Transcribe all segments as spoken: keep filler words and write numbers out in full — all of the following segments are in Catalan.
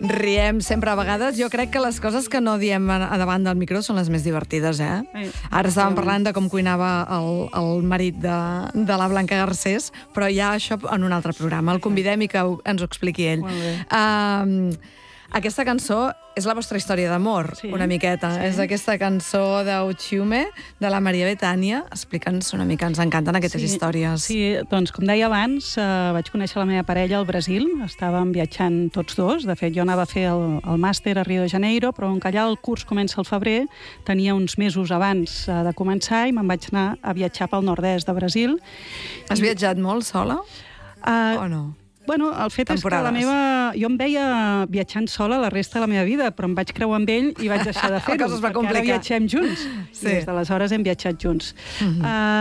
Riem sempre a vegades. Jo crec que les coses que no diem a davant del micro són les més divertides, eh? Sí. Ara estàvem parlant de com cuinava el, el marit de, de la Blanca Garcés, però ja això en un altre programa. El convidem i que ens ho expliqui ell. Molt bé. Um, Aquesta cançó és la vostra història d'amor, sí, una miqueta. Sí. És aquesta cançó d'Uchiume, de la Maria Betània. Explica'ns una mica, ens encanten aquestes sí, històries. Sí, doncs, com deia abans, eh, vaig conèixer la meva parella al Brasil. Estàvem viatjant tots dos. De fet, jo anava a fer el, el màster a Rio de Janeiro, però com que allà el curs comença al febrer, tenia uns mesos abans eh, de començar i me'n vaig anar a viatjar pel nord-est de Brasil. Has I... viatjat molt sola? Uh, o no? Bueno, el fet Temporades. és que la meva... Jo em veia viatjant sola la resta de la meva vida, però em vaig creuar amb ell i vaig deixar de fer-ho, perquè ara viatgem junts. Sí. I des d'aleshores hem viatjat junts. Uh-huh.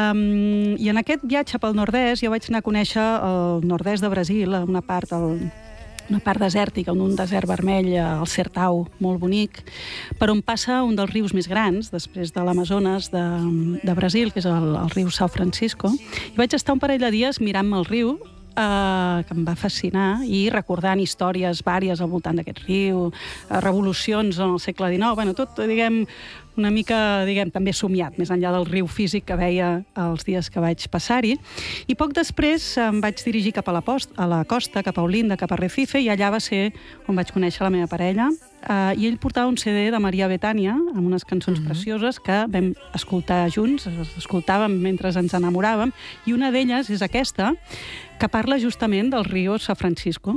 um, I en aquest viatge pel nord-est jo vaig anar a conèixer el nord-est de Brasil, una part, el, una part desèrtica, un desert vermell, el Sertão, molt bonic, per on passa un dels rius més grans, després de l'Amazones de, de Brasil, que és el, el riu São Francisco. I vaig estar un parell de dies mirant-me el riu, Uh, que em va fascinar, i recordant històries vàries al voltant d'aquest riu, uh, revolucions en el segle dinou, bueno, tot, diguem, una mica, diguem, també somiat, més enllà del riu físic que veia els dies que vaig passar-hi. I poc després em vaig dirigir cap a la, post, a la costa, cap a Olinda, cap a Recife, i allà va ser on vaig conèixer la meva parella. Uh, I ell portava un C D de Maria Betània, amb unes cançons uh-huh. precioses que vam escoltar junts, escoltàvem mentre ens enamoràvem, i una d'elles és aquesta, que parla justament del riu São Francisco,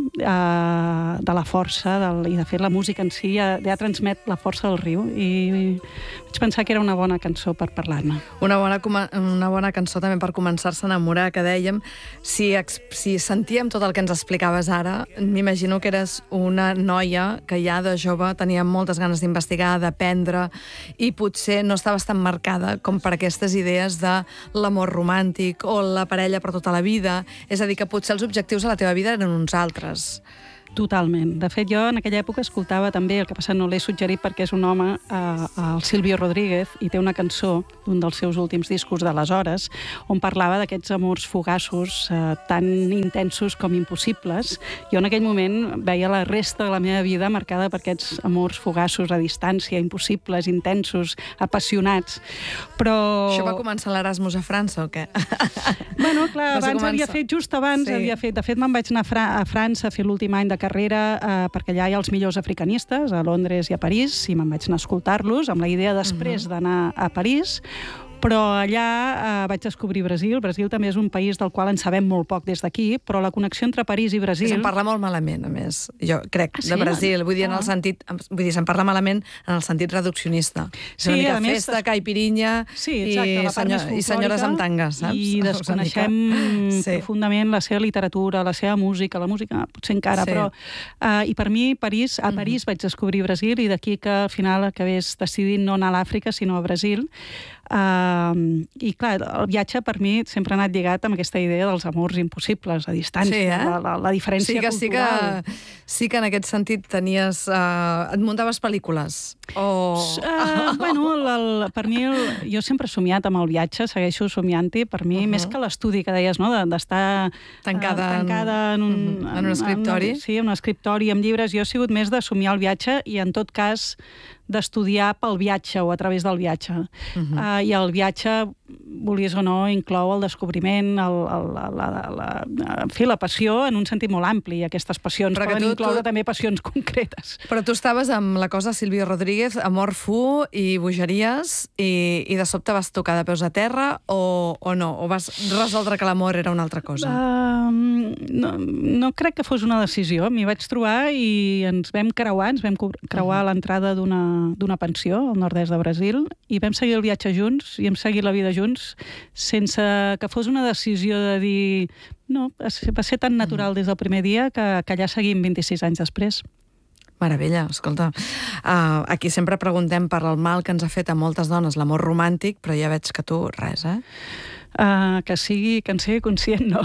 uh, de la força, del, i de fet la música en si ja, ja transmet la força del riu, i vaig pensar que era una bona cançó per parlar-ne. Una bona, una bona cançó també per començar-se a enamorar, que dèiem. Si, si sentíem tot el que ens explicaves ara, m'imagino que eres una noia que ja de jove tenia moltes ganes d'investigar, d'aprendre, i potser no estaves tan marcada com per aquestes idees de l'amor romàntic o la parella per tota la vida. És a dir, que potser els objectius de la teva vida eren uns altres. Totalment. De fet, jo en aquella època escoltava també, el que passa no l'he suggerit perquè és un home, eh, el Silvio Rodríguez, i té una cançó d'un dels seus últims discos d'aleshores, on parlava d'aquests amors fugaços eh, tan intensos com impossibles. Jo en aquell moment veia la resta de la meva vida marcada per aquests amors fugaços a distància, impossibles, intensos, apassionats. Però... Això va començar l'Erasmus a França o què? Bueno, clar, abans havia fet, just abans, sí. havia fet, de fet me'n vaig anar a, Fra a França a fer l'últim any de carrera, eh, perquè allà hi ha els millors africanistes, a Londres i a París, i me'n vaig anar a escoltar-los, amb la idea després uh-huh. d'anar a París, però allà eh, vaig descobrir Brasil. Brasil també és un país del qual en sabem molt poc des d'aquí, però la connexió entre París i Brasil... Se'n parla molt malament, a més, jo crec, ah, sí? de Brasil. Vull dir, en ah. el sentit... Vull dir, se'n parla malament en el sentit reduccionista. És sí, una mica a més, festa, caipirinha sí, exacte, i, la part senyor, i senyores amb tangues, saps? I desconeixem sí. profundament la seva literatura, la seva música, la música potser encara, sí. però... Uh, I per mi, París, a París uh-huh. vaig descobrir Brasil, i d'aquí que al final acabés decidint no anar a l'Àfrica, sinó a Brasil. Uh, I clar, el viatge per mi sempre ha anat lligat amb aquesta idea dels amors impossibles a distància, sí, eh? la, la, la diferència sí que, cultural. Sí que, sí que en aquest sentit tenies... Uh, et muntaves pel·lícules? O... Uh, bueno, el, el, per mi, el, jo sempre he somiat amb el viatge, segueixo somiant-hi. Per mi, uh-huh. més que l'estudi que deies, no? d'estar tancada, uh, tancada en, un, uh-huh. en un escriptori. En, en, sí, en un escriptori, amb llibres. Jo he sigut més de somiar el viatge i, en tot cas, d'estudiar pel viatge o a través del viatge. Uh-huh. uh, I el viatge, volies o no, inclou el descobriment, el, el, la, la, la, en fi, la passió en un sentit molt ampli. Aquestes passions però poden tu, incloure tu... també passions concretes. Però tu estaves amb la cosa Silvio Rodríguez, amor fu i bogeries, i, i de sobte vas tocar de peus a terra o, o no? O vas resoldre que l'amor era una altra cosa? Uh, no, no crec que fos una decisió. M'hi vaig trobar i ens vam creuar, ens vam creuar uh-huh. a l'entrada d'una d'una pensió al nord-est de Brasil, i vam seguir el viatge junts i hem seguit la vida junts sense que fos una decisió de dir... No, va ser tan natural des del primer dia que, que allà seguim vint-i-sis anys després. Meravella, escolta. Uh, aquí sempre preguntem per el mal que ens ha fet a moltes dones l'amor romàntic, però ja veig que tu res, eh? Uh, que sigui, que en sigui conscient, no.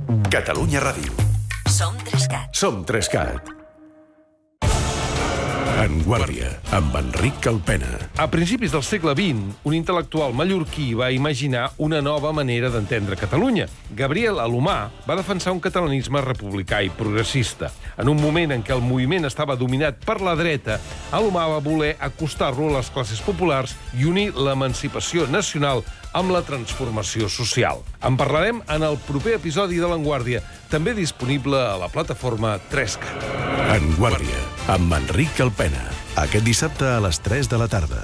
Catalunya Ràdio. Som Trescat. Som Trescat. En Guàrdia, amb Enric Calpena. A principis del segle vint, un intel·lectual mallorquí va imaginar una nova manera d'entendre Catalunya. Gabriel Alomar va defensar un catalanisme republicà i progressista. En un moment en què el moviment estava dominat per la dreta, Alomar va voler acostar-lo a les classes populars i unir l'emancipació nacional amb la transformació social. En parlarem en el proper episodi de l'Enguàrdia, també disponible a la plataforma tres cat. En Guàrdia, amb Enric Calpena. Aquest dissabte a les tres de la tarda.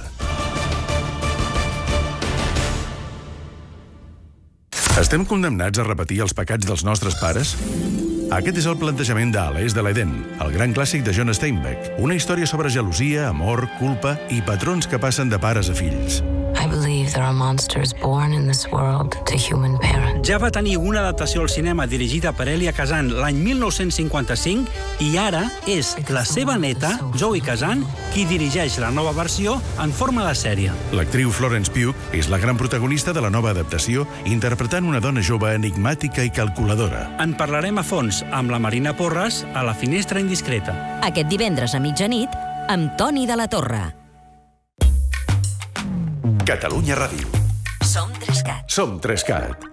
Estem condemnats a repetir els pecats dels nostres pares? Aquest és el plantejament d'Ales de l'Eden, el gran clàssic de John Steinbeck. Una història sobre gelosia, amor, culpa i patrons que passen de pares a fills. I believe there are monsters born in this world to human parents. Ja va tenir una adaptació al cinema dirigida per Elia Kazan l'any mil nou-cents cinquanta-cinc i ara és la seva neta, Zoe Kazan, qui dirigeix la nova versió en forma de sèrie. L'actriu Florence Pugh és la gran protagonista de la nova adaptació, interpretant una dona jove enigmàtica i calculadora. En parlarem a fons amb la Marina Porras a La Finestra Indiscreta. Aquest divendres a mitjanit amb Toni de la Torre. Catalunya Ràdio. Som tres cat. Som tres cat.